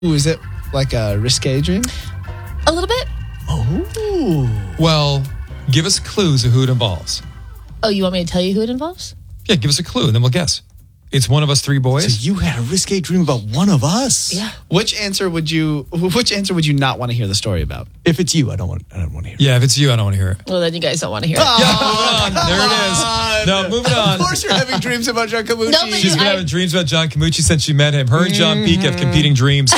Ooh, is it like a risque dream? A little bit. Oh. Well, give us clues of who it involves. Oh, you want me to tell you who it involves? Yeah, give us a clue and then we'll guess. It's one of us three boys. So you had a risque dream about one of us? Yeah. Which answer would you not want to hear the story about? If it's you, I don't want to hear it. Yeah, if it's you, I don't want to hear it. Well, then you guys don't want to hear it. Yeah, moving on. There it is. No, moving on. Of course you're having dreams about John Camucci. No, but She's been having dreams about John Camucci since she met him. Her and John Peake have competing dreams.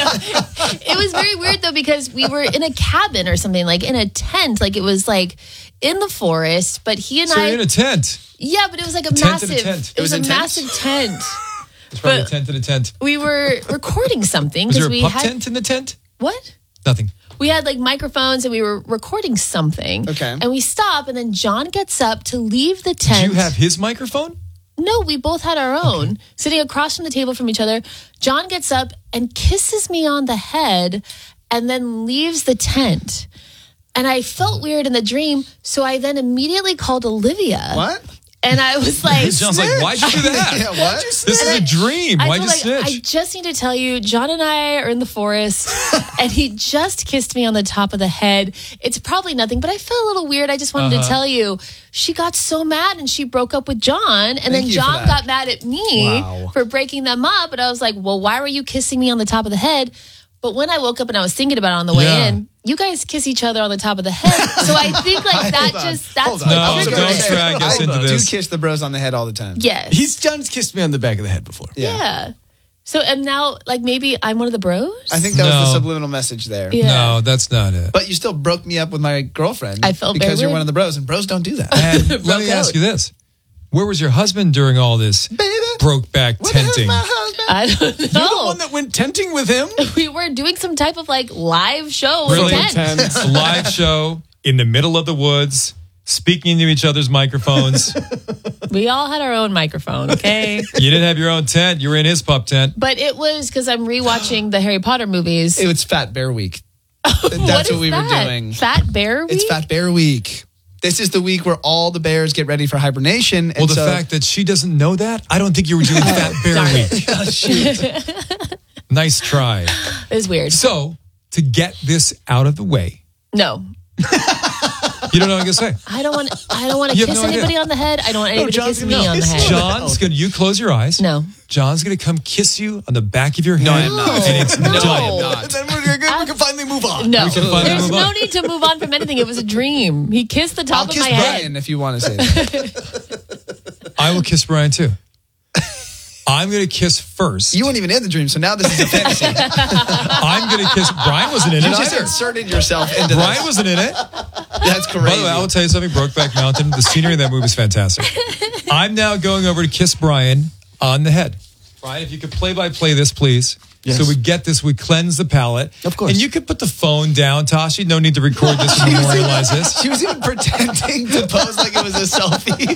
It was very weird, though, because we were in a cabin or something, like in a tent. Like it was like in the forest, but he and So you're in a tent. Yeah, but it was like a tent in a massive. tent. It was a intense? massive tent. It's probably But- a tent in a tent. We were recording something Was there because a we pup had tent in the tent? what? Nothing. We had like microphones and we were recording something. Okay. And we stop, and then John gets up to leave the tent. Did you have his microphone? No, we both had our own, sitting across from the table from each other. John gets up and kisses me on the head and then leaves the tent. And I felt weird in the dream, so I then immediately called Olivia. What? And I was like, John's like, why'd you do that? Yeah, what? This is a dream. I Why'd told, you like, snitch? I just need to tell you, John and I are in the forest, and he just kissed me on the top of the head. It's probably nothing, but I feel a little weird. I just wanted to tell you, she got so mad and she broke up with John, and then you for John that. got mad at me Wow. for breaking them up. And I was like, well, why were you kissing me on the top of the head? But when I woke up and I was thinking about it on the way Yeah. in, you guys kiss each other on the top of the head. So I think like that that's Hold on. what No, triggered don't it. drag us into I this. do kiss the bros on the head all the time. Yes. John's kissed me on the back of the head before. Yeah. So and now like maybe I'm one of the bros? I think that was the No. subliminal message there. Yeah. No, that's not it. But you still broke me up with my girlfriend. I felt because very you're weird. one of the bros, and bros don't do that. And let me Broke ask out. you this. Where was your husband during all this broke back Where the hell's tenting? my husband? I don't You're the know. one that went tenting with him? We were doing some type of like live show. Really? in a tent. A live show in the middle of the woods, speaking into each other's microphones. We all had our own microphone, okay? You didn't have your own tent. You were in his pup tent. But it was because I'm rewatching the Harry Potter movies. It was Fat Bear Week. What That's is what we were that? doing. Fat Bear Week? It's Fat Bear Week. This is the week where all the bears get ready for hibernation. And Well, the so, fact that she doesn't know that, I don't think you were doing Fat Bear Week. Nice try. It was weird. So, to get this out of the way, No. you don't know what I'm going to say. I don't want to You have kiss no idea. anybody on the head. I don't want anybody to John's kiss gonna me on the kiss head. you. John's going to, you close your eyes. No. John's going to come kiss you on the back of your head. No, I am not. And it's No. done. No, I am not. And then we can finally move on. No. We can finally There's move no on. need to move on from anything. It was a dream. He kissed the top I'll of kiss my Brian head. if you want to say that. I will kiss Brian too. I'm going to kiss first. You weren't even in the dream, so now this is a fantasy. I'm going to kiss. Brian wasn't in You it just either. inserted yourself into Brian this. wasn't in it. That's crazy. By the way, I will tell you something. Brokeback Mountain, the scenery in that movie is fantastic. I'm now going over to kiss Brian on the head. Brian, if you could play-by-play this, please. Yes. So we get this, we cleanse the palate. Of course. And you could put the phone down, Tashi. No need to record this and memorialize this. She was even pretending to pose like it was a selfie.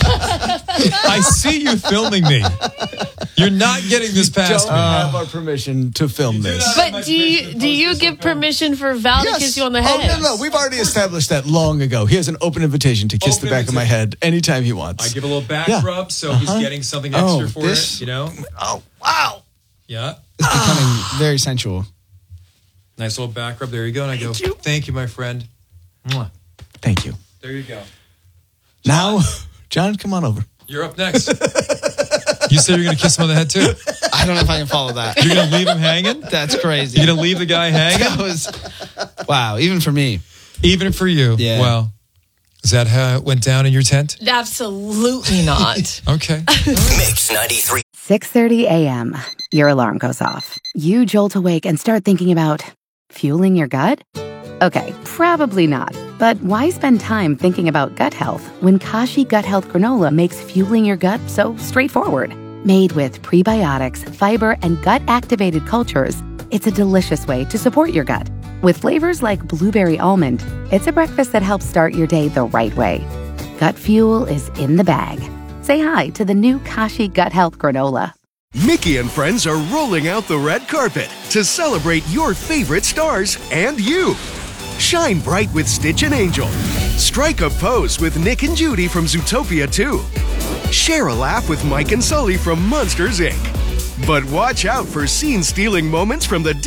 I see you filming me. You're not getting this past Don't me. have our permission to film this. But do you give permission for Val to kiss you on the head? Oh, no. We've already established that long ago. He has an open invitation to kiss Open the back of my head anytime he wants. I give a little back Yeah. rub, so he's getting something extra for this- it, you know? Oh, wow. Yeah. It's becoming very sensual. Nice little back rub. There you go. And I go, thank you, my friend. Mwah. Thank you. There you go. Now, John, come on over. You're up next. You said you're going to kiss him on the head, too. I don't know if I can follow that. You're going to leave him hanging? That's crazy. You're going to leave the guy hanging? That was, wow, even for me. Even for you? Yeah. Well, is that how it went down in your tent? Absolutely not. Okay. Mix 93. 6:30 a.m. Your alarm goes off. You jolt awake and start thinking about fueling your gut? Okay, probably not. But why spend time thinking about gut health when Kashi Gut Health Granola makes fueling your gut so straightforward? Made with prebiotics, fiber, and gut-activated cultures, it's a delicious way to support your gut. With flavors like blueberry almond, it's a breakfast that helps start your day the right way. Gut fuel is in the bag. Say hi to the new Kashi Gut Health Granola. Mickey and friends are rolling out the red carpet to celebrate your favorite stars and you. Shine bright with Stitch and Angel. Strike a pose with Nick and Judy from Zootopia 2. Share a laugh with Mike and Sully from Monsters, Inc. But watch out for scene-stealing moments from the